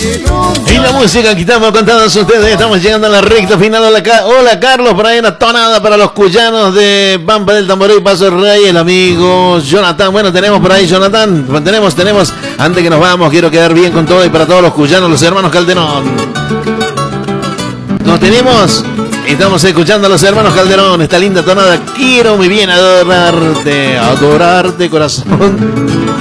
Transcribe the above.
Y la música que estamos contando ustedes, estamos llegando a la recta final. Hola Carlos, por ahí una tonada para los cuyanos de Pampa del Tamboré y Paso del Rey, el amigo Jonathan. Bueno, tenemos por ahí Jonathan, tenemos, antes que nos vamos, quiero quedar bien con todo y para todos los cuyanos, los hermanos Calderón. ¿Nos tenemos? Estamos escuchando a los hermanos Calderón, esta linda tonada. Quiero muy bien adorarte, corazón.